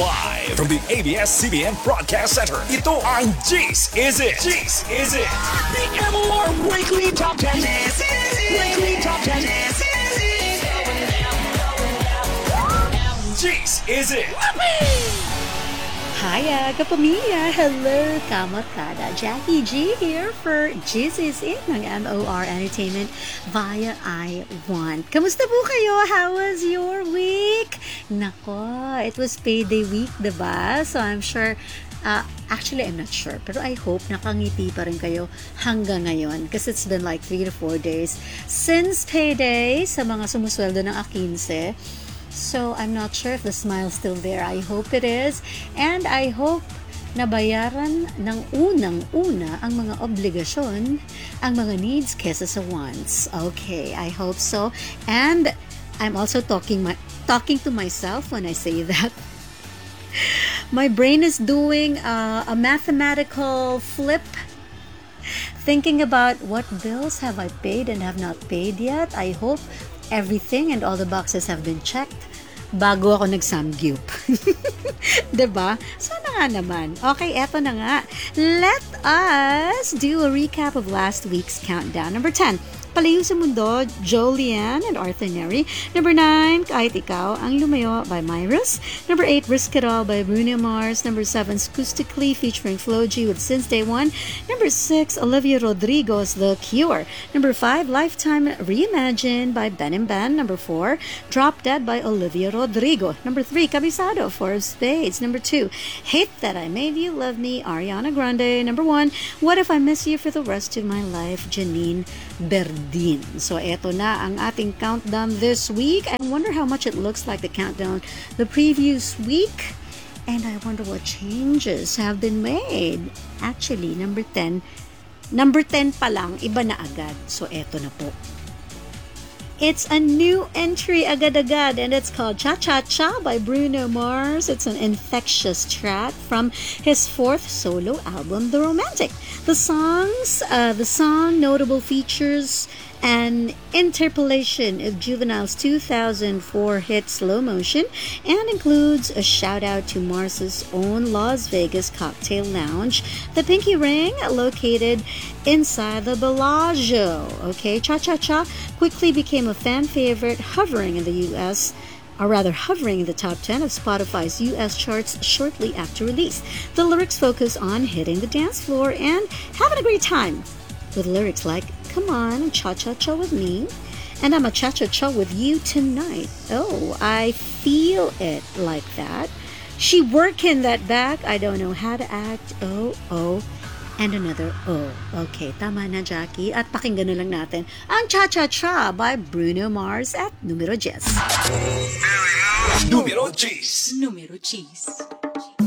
Live from the ABS-CBN Broadcast Center, ito ang G's Is It? G's Is It? The MOR Weekly Top 10. Weekly Top 10. G's Is It? Hiya, kapamilya! Hello, kamusta? Jackie G here for G's Is It ng MOR Entertainment via I Want. Kamusta po kayo? How was your week? Nako, it was payday week, diba? So I'm sure, actually I'm not sure, pero I hope nakangiti pa rin kayo hanggang ngayon because it's been like 3 to 4 days since payday sa mga sumusweldo ng A15. So, I'm not sure if the smile's still there. I hope it is. And I hope nabayaran ng unang-una ang mga obligasyon, ang mga needs kesa sa wants. Okay, I hope so. And I'm also talking to myself when I say that. My brain is doing a mathematical flip, thinking about what bills have I paid and have not paid yet. I hope everything and all the boxes have been checked bago ako nag-samgyup. Diba? Sana nga naman. Okay, eto na nga. Let us do a recap of last week's countdown. Number 10, Palayo sa Mundo, Jolian and Arthur Neri. Number 9, Kahit Ikaw Ang Lumayo by Myros. Number 8, Risk It All by Bruno Mars. Number 7, Acoustically featuring Flo G with Since Day One. Number 6, Olivia Rodrigo's The Cure. Number 5, Lifetime Reimagined by Ben and Ben. Number 4, Drop Dead by Olivia Rodrigo. Number 3, Cabisado, Four of Spades. Number 2, Hate That I Made You Love Me, Ariana Grande. Number 1, What If I Miss You for the Rest of My Life, Janine Berdin. So, eto na ang ating countdown this week. I wonder how much it looks like the countdown the previous week. And I wonder what changes have been made. Actually, number 10 pa lang, iba na agad. So, eto na po. It's a new entry agad-agad and it's called Cha Cha Cha by Bruno Mars. It's an infectious track from his 4th solo album, The Romantic. The song notable features an interpolation of Juvenile's 2004 hit Slow Motion and includes a shout out to Mars's own Las Vegas cocktail lounge, the Pinky Ring, located inside the Bellagio. Okay, Cha Cha Cha quickly became a fan favorite, hovering in the top 10 of Spotify's US charts shortly after release. The lyrics focus on hitting the dance floor and having a great time, with lyrics like, "Come on, cha-cha-cha with me, and I'm a cha-cha-cha with you tonight. Oh, I feel it," like that. "She working that back, I don't know how to act, oh, oh," and another oh. Okay, tama na, Jackie. At pakinggan na lang natin ang Cha-Cha-Cha by Bruno Mars at numero 10. Numero 10. Número 10.